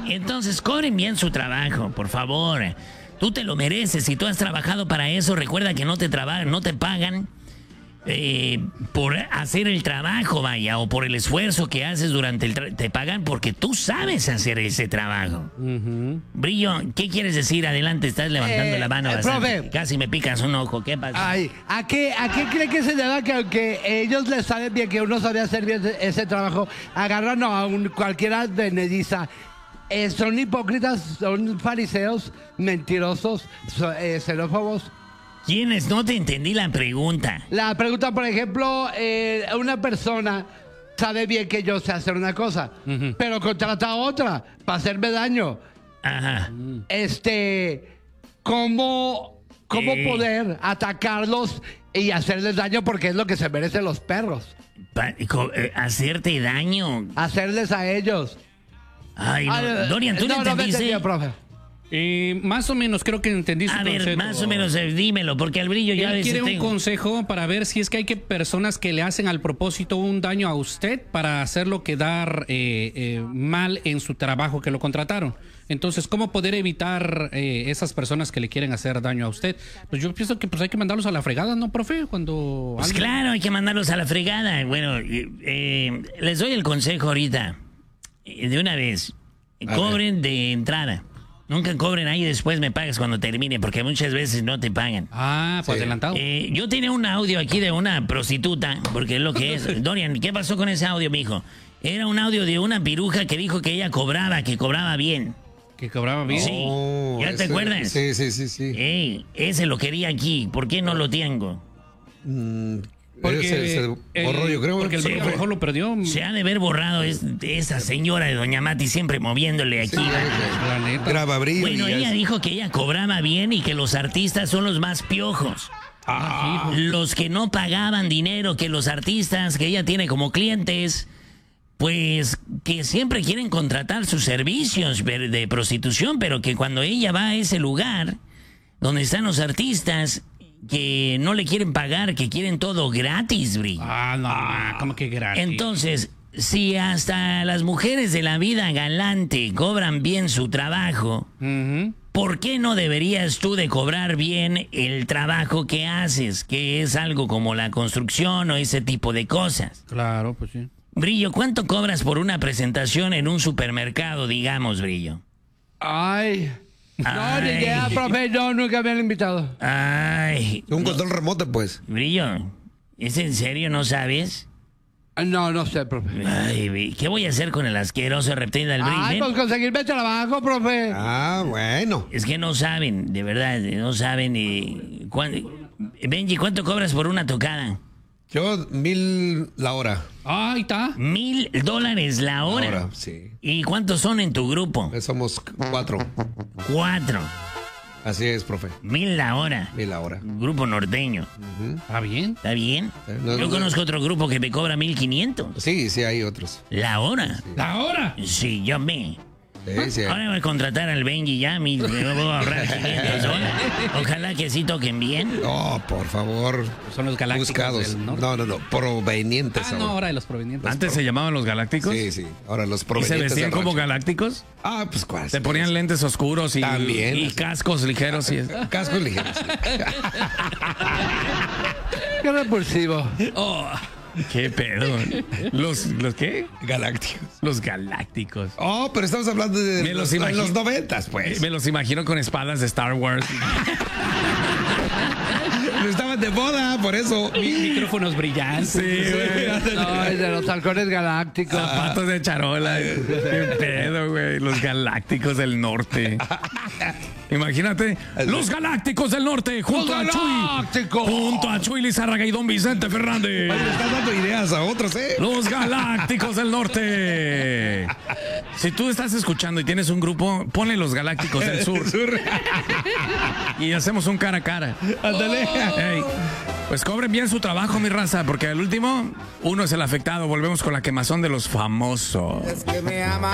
Entonces, cobren bien su trabajo, por favor. Tú te lo mereces. Si tú has trabajado para eso, recuerda que no te pagan por hacer el trabajo, vaya, o por el esfuerzo que haces durante te pagan porque tú sabes hacer ese trabajo. Brillo, ¿qué quieres decir? Adelante, estás levantando la mano bastante. Profe. Casi me picas un ojo. ¿Qué pasa? Ay, ¿a qué cree que se deba que aunque ellos les saben bien que uno sabía hacer bien ese trabajo, agarran a cualquiera de Nediza? Son hipócritas, son fariseos, mentirosos, xenófobos. ¿Quiénes? No te entendí la pregunta. La pregunta, por ejemplo, una persona sabe bien que yo sé hacer una cosa, pero contrata a otra para hacerme daño. Ajá. ¿Cómo poder atacarlos y hacerles daño? Porque es lo que se merecen los perros. ¿Hacerte daño? Hacerles a ellos. Ay, no. Dorian, ¿tú no entendiste? Entendí, profe. Más o menos creo que entendí su A ver, concepto. más o menos dímelo, porque al Brillo ya Él ves. quiere un consejo para ver si es que hay personas que le hacen al propósito un daño a usted para hacerlo quedar mal en su trabajo que lo contrataron. Entonces, ¿cómo poder evitar esas personas que le quieren hacer daño a usted? Pues yo pienso que hay que mandarlos a la fregada, ¿no, profe? Pues claro, hay que mandarlos a la fregada. Bueno, les doy el consejo ahorita. De una vez. Cobren de entrada. Nunca cobren ahí y después me pagas cuando termine, porque muchas veces no te pagan. Ah, pues adelantado. Yo tenía un audio aquí de una prostituta, porque es lo que es. Dorian, ¿qué pasó con ese audio, mijo? Era un audio de una piruja que dijo que ella que cobraba bien. ¿Que cobraba bien? Sí. ¿Ya te acuerdas? Sí. Ese lo quería aquí. ¿Por qué no lo tengo? Porque se borró, yo creo. Porque el Brillo a lo mejor lo perdió. Se ha de haber borrado esa señora de Doña Mati siempre moviéndole aquí. La neta. Graba Brillo. Bueno, ella dijo que ella cobraba bien y que los artistas son los más piojos. Los que no pagaban dinero, que los artistas que ella tiene como clientes, pues que siempre quieren contratar sus servicios de prostitución, pero que cuando ella va a ese lugar donde están los artistas, que no le quieren pagar, que quieren todo gratis, Bri. No, ¿cómo que gratis? Entonces, si hasta las mujeres de la vida galante cobran bien su trabajo, ¿por qué no deberías tú de cobrar bien el trabajo que haces? Que es algo como la construcción o ese tipo de cosas. Claro, pues sí. Brillo, ¿cuánto cobras por una presentación en un supermercado, digamos, Brillo? Ay. No, ni idea, profe. No, nunca me han invitado. Ay. Un control remoto, pues. Brillo, ¿es en serio? ¿No sabes? No sé, profe. Ay, ¿qué voy a hacer con el asqueroso reptil del Brillo? Ay, pues conseguirme trabajo, profe. Bueno. Es que no saben, de verdad, no saben. Benji, ¿cuánto cobras por una tocada? Yo, 1,000 la hora. Ahí está. $1,000 la hora. Ahora, sí. ¿Y cuántos son en tu grupo? Somos 4. 4. Así es, profe. 1,000 la hora. 1,000 la hora. Grupo norteño. ¿Está bien? ¿Está bien? No, Yo conozco otro grupo que me cobra 1,500. Sí, hay otros. ¿La hora? ¿La hora? Sí, yo me. Sí. Ahora voy a contratar al Benji ya, me voy a ahorrar 500 dólares. Ojalá que sí toquen bien. No, por favor. Son los galácticos Buscados. del norte. No. Provenientes. No, ahora de los provenientes. ¿Antes se llamaban los galácticos? Sí. Ahora los ¿Y provenientes. se vestían del como rancho. galácticos? Pues ¿cuál? Se ponían lentes oscuros y, También. y cascos ligeros. Y... Cascos ligeros. Qué repulsivo. ¿Qué pedo? ¿Los qué? Galácticos. Los galácticos. Pero estamos hablando de Me los los imagino. 90s, pues. Me los imagino con espadas de Star Wars. No estaban de moda, por eso. Micrófonos brillantes. Sí, güey. Ay, de los halcones galácticos. Zapatos de charola. Qué pedo, güey. Los galácticos del norte. Imagínate. Los galácticos del norte junto a Chuy. Junto a Chuy Lizárraga y Don Vicente Fernández. Le estás dando ideas a otros, ¿eh? Los Galácticos del Norte. Si tú estás escuchando y tienes un grupo, ponle los Galácticos del Sur. Y hacemos un cara a cara. Ándale. Ey, pues cobren bien su trabajo, mi raza, porque al último, uno es el afectado. Volvemos con la quemazón de los famosos. Es que me ama.